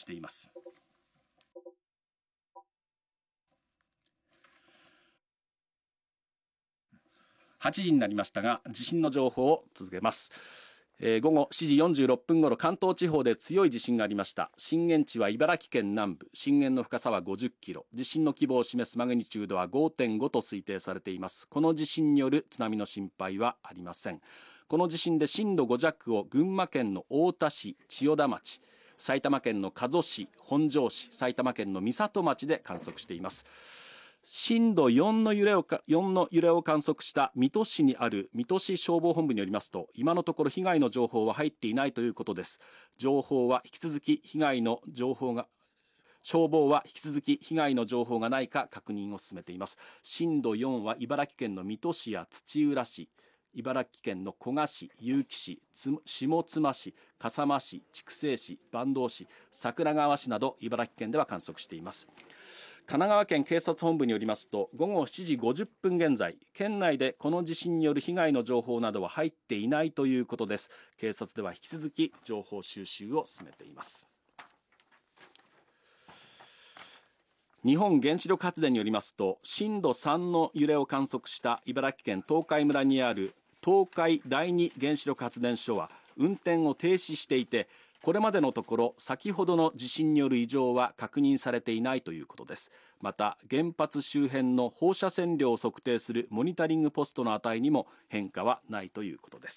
しています。8時になりましたが、地震の情報を続けます。午後7時46分ごろ、関東地方で強い地震がありました。震源地は茨城県南部、震源の深さは50キロ、地震の規模を示すマグニチュードは 5.5 と推定されています。この地震による津波の心配はありません。この地震で震度5弱を群馬県の太田市、千代田町、埼玉県の加須市、本庄市、埼玉県の美里町で観測しています。震度4の揺れを観測した水戸市にある水戸市消防本部によりますと、今のところ被害の情報は入っていないということです。消防は引き続き被害の情報がないか確認を進めています。震度4は茨城県の水戸市や土浦市、茨城県の古河市、結城市、下妻市、笠間市、筑西市、坂東市、桜川市など茨城県では観測しています。神奈川県警察本部によりますと、午後7時50分現在、県内でこの地震による被害の情報などは入っていないということです。警察では引き続き情報収集を進めています。日本原子力発電によりますと、震度3の揺れを観測した茨城県東海村にある東海第二原子力発電所は運転を停止していて、これまでのところ先ほどの地震による異常は確認されていないということです。また原発周辺の放射線量を測定するモニタリングポストの値にも変化はないということです。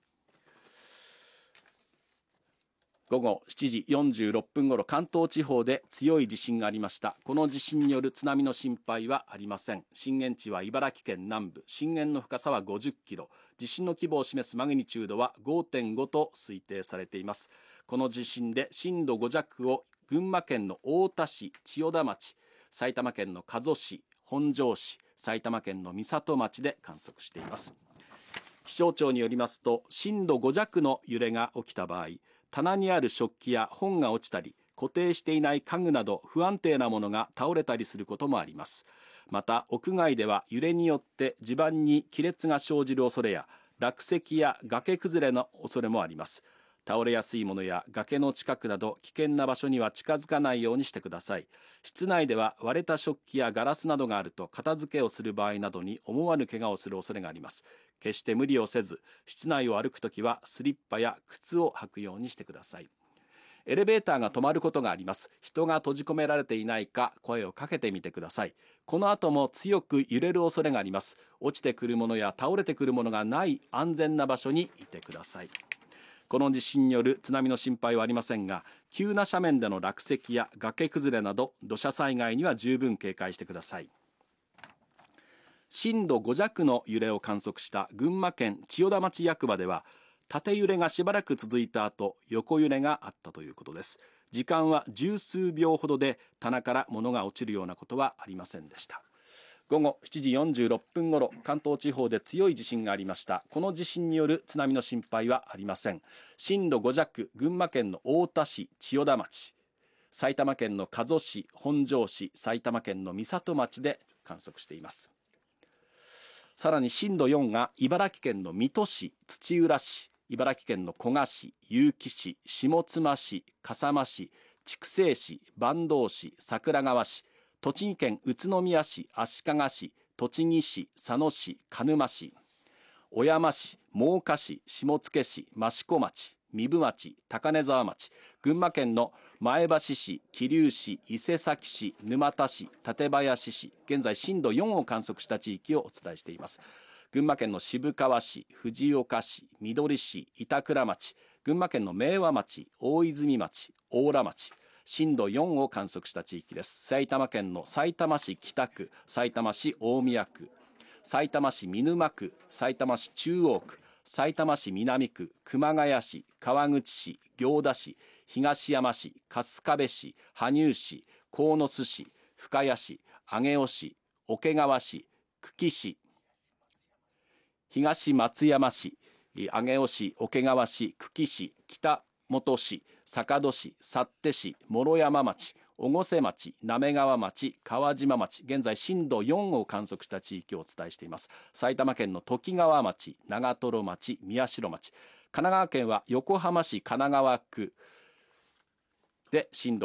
午後7時46分ごろ、関東地方で強い地震がありました。この地震による津波の心配はありません。震源地は茨城県南部、震源の深さは50キロ、地震の規模を示すマグニチュードは 5.5 と推定されています。この地震で震度5弱を群馬県の太田市、千代田町、埼玉県の加須市、本庄市、埼玉県の美里町で観測しています。気象庁によりますと、震度5弱の揺れが起きた場合、棚にある食器や本が落ちたり、固定していない家具など不安定なものが倒れたりすることもあります。また屋外では揺れによって地盤に亀裂が生じる恐れや、落石や崖崩れの恐れもあります。倒れやすいものや崖の近くなど危険な場所には近づかないようにしてください。室内では割れた食器やガラスなどがあると片付けをする場合などに思わぬ怪我をする恐れがあります。決して無理をせず、室内を歩くときはスリッパや靴を履くようにしてください。エレベーターが止まることがあります。人が閉じ込められていないか声をかけてみてください。この後も強く揺れる恐れがあります。落ちてくるものや倒れてくるものがない安全な場所にいてください。この地震による津波の心配はありませんが、急な斜面での落石や崖崩れなど土砂災害には十分警戒してください。震度5弱の揺れを観測した群馬県千代田町役場では、縦揺れがしばらく続いた後、横揺れがあったということです。時間は十数秒ほどで、棚から物が落ちるようなことはありませんでした。午後7時46分ごろ、関東地方で強い地震がありました。この地震による津波の心配はありません。震度5弱、群馬県の太田市、千代田町、埼玉県の加須市、本庄市、埼玉県の美里町で観測しています。さらに震度4が茨城県の水戸市、土浦市、茨城県の古河市、結城市、下妻市、笠間市、筑西市、坂東市、桜川市、栃木県宇都宮市、足利市、栃木市、佐野市、鹿沼市、小山市、真岡市、下野市、益子町、壬生町、高根沢町、群馬県の前橋市、桐生市、伊勢崎市、沼田市、館林市、現在震度4を観測した地域をお伝えしています。群馬県の渋川市、藤岡市、みどり市、板倉町、群馬県の明和町、大泉町、大良町、震度4を観測した地域です。埼玉県のさいたま市北区、さいたま市大宮区、さいたま市見沼区、さいたま市中央区、さいたま市南区、熊谷市、川口市、行田市、東山市、春日部市、羽生市、鴻巣市、深谷市、上尾市、桶川市、久喜市、東松山市、上尾市、桶川市、久喜市、北本市、坂戸市、幸手市、諸山町、越生町、滑川町、川島町、現在震度4を観測した地域をお伝えしています。埼玉県のときがわ町、長瀞町、宮代町、神奈川県は横浜市神奈川区で震度